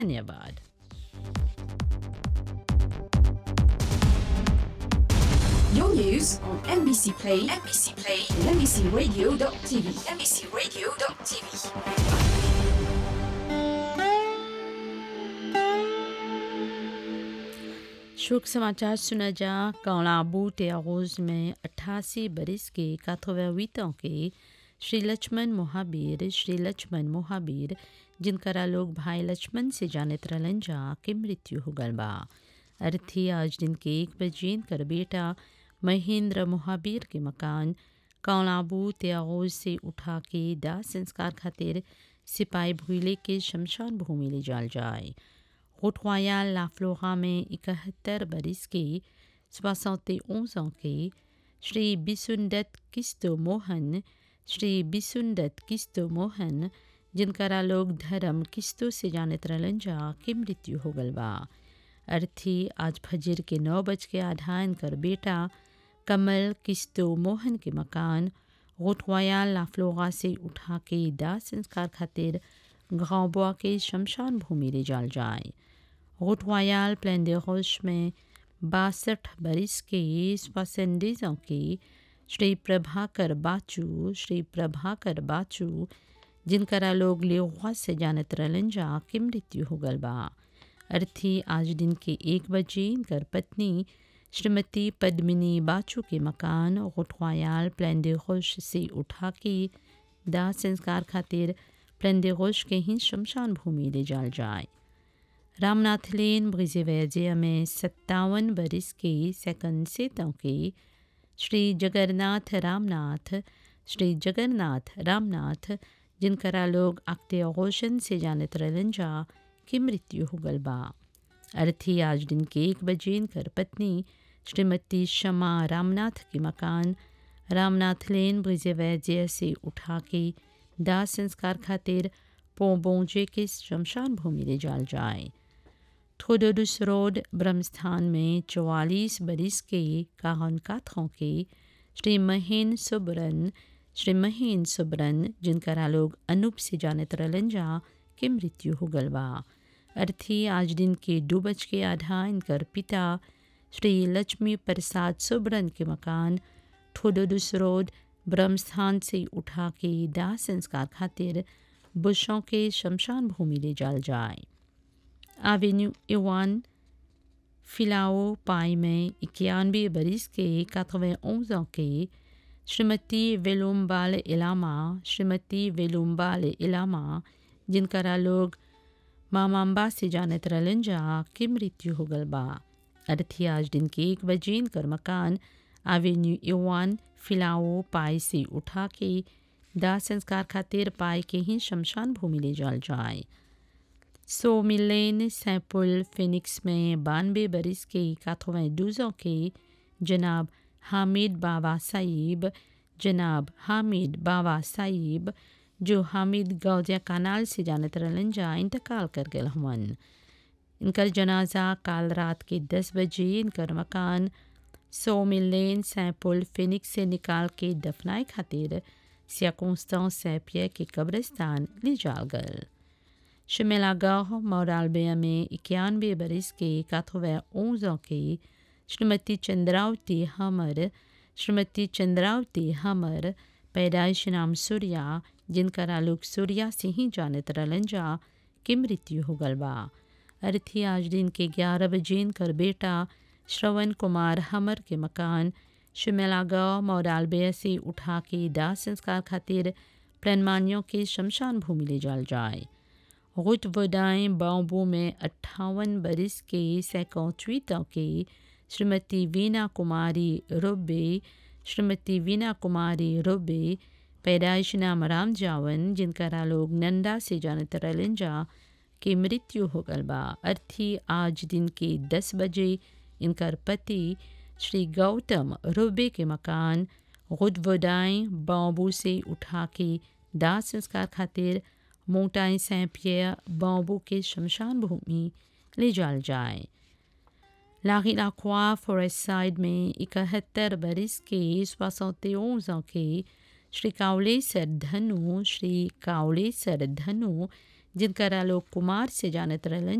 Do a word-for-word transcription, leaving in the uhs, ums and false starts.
धन्यवाद। Your news on N B C Play, N B C Play, and N B C Radio dot T V, N B C Radio dot T V. शोक समाचार सुना जा। कौलाबू त्यागोज में अट्ठासी बरस के काथोवेवीतों के श्री लक्ष्मण मोहाबीर श्री लक्ष्मण मोहाबीर जिनकरा लोग भाई लक्ष्मण से जानत रहलन जा के मृत्यु हो गल बा। अर्थी आज दिन के एक बजे कर बेटा महेंद्र मोहाबीर के मकान कौलाबू त्यागोज से उठा के दाह संस्कार खातिर सिपाही भूले के शमशान भूमि ले जाल जाए। रोटवायाल लाफ्लोरा में इकहत्तर बरस के सोixante onze ans के श्री बिसुंदत किस्तो मोहन श्री बिसुंदत किस्तो मोहन जिनकरा लोग धर्म किस्तो से जानत रहलन जा के मृत्यु हो गल बा। अर्थी आज फजर के नौ बज के आधान कर बेटा कमल किस्तो मोहन के मकान रोटवायाल लाफ्लोरा से उठा के दाह संस्कार खातिर गांवबुआ के शमशान भूमि ले जाल जाए। रोटवायाल प्लेन दे रोश में बासठ बरस के सोixante ans के श्री प्रभाकर बाचू श्री प्रभाकर बाचू जिनकरा लोग लेवा से जानत रहलन जा के मृत्यु हो गल बा। अर्थी आज दिन के एक बजे इनकर पत्नी श्रीमती पद्मिनी बाचू के मकान रोटवायाल प्लेन दे रोश से उठा के दाह संस्कार खातिर प्लेन दे रोश के ही शमशान भूमि ले जाल जाए। रामनाथ लेन ब्रिजेवेजिया में सत्तावन बरस के सेकंड सेतों के श्री जगन्नाथ रामनाथ श्री जगन्नाथ रामनाथ जिनकरा लोग अक्ते रोशन से जानत रहलन जा की मृत्यु हो गल बा। अर्थी आज दिन के एक बजे इनकर पत्नी श्रीमती शमा रामनाथ के मकान रामनाथ लेन ब्रिजेवेजिया से उठा के दाह संस्कार खातिर पोबोंजे के शमशान भूमि ले जाल जाए। थोडोडुस रोड ब्रह्मस्थान में चौवालीस बरस के काहन काथों के श्री महेन सुबरन श्री महेन सुबरन जिनकरा लोग अनूप से जानत रहलन जा के मृत्यु हो गल बा। अर्थी आज दिन के दो बज के आधा इनकर पिता श्री लक्ष्मी प्रसाद सुबरन के मकान थोडोडुस रोड ब्रह्मस्थान से उठा के दाह संस्कार खातिर बुशों के शमशान भूमि ले जाल जाए। एवेन्यू इवान फिलाओ पाई में इक्यानवे बरस के quatre-vingt-onze ans के श्रीमती वेलुम्बाल इलामा श्रीमती वेलुम्बाल इलामा जिनकरा लोग मामाम्बा से जानत रहलन जा की मृत्यु हो गल बा। अर्थी आज दिन के एक बजे इनकर मकान एवेन्यू इवान फिलाओ पाई से उठा के दाह संस्कार खातिर पाई के ही शमशान भूमि ले जाल जाए। सो मिलेन सैपुल फिनिक्स में बानवे बरस के quatre-vingt-douze ans के जनाब हामिद बाबा साहिब जनाब हामिद बाबा साहिब जो हामिद गौजिया कनाल से जानत रहलन जा इंतकाल कर गए हवन। इनकर जनाजा काल रात के दस बजे इनकर मकान सो मिलेन सैपुल फिनिक्स से निकाल के दफनाए खातिर सियाकोंस्तांस सैपिया के कब्रिस्तान ले जाल गल। शिमेलागाह मोरालबेया में इक्यानवे बरस के quatre-vingt-onze ans के श्रीमती चंद्रावती हमर श्रीमती चंद्रावती हमर पैदाइश नाम सूर्या जिनकरा लोग सूर्या से ही जानत रहलन जा की मृत्यु हो गल बा। अर्थी आज दिन के ग्यारह बजे इनकर बेटा श्रवण कुमार हमर के मकान शिमेलागाह मोरालबेया से उठा के दाह संस्कार खातिर प्लेनमानियों के शमशान भूमि ले जाल जाए। रुट वडाएं बाम्बू में अट्ठावन बरस के cinquante-huit ans के श्रीमती वीना कुमारी रोबे श्रीमती वीना कुमारी रोबे पैदाइश नाम राम जावन जिनकरा लोग नंदा से जानत रहलन जा की मृत्यु हो गल बा। अर्थी आज दिन के दस बजे इनकर पति श्री गौतम रोबे के मकान रुटवडाएं बाम्बू से उठा के दाह संस्कार खातिर मोटाई सैंपियर बाम्बू के शमशान भूमि ले जाल जाए। लागी लाख्वा फॉरेस्ट साइड में इकहत्तर बरस के soixante-onze ans के श्री कावलेसर धनु श्री कावलेसर धनु जिनकरा लोग कुमार से जानत रहलन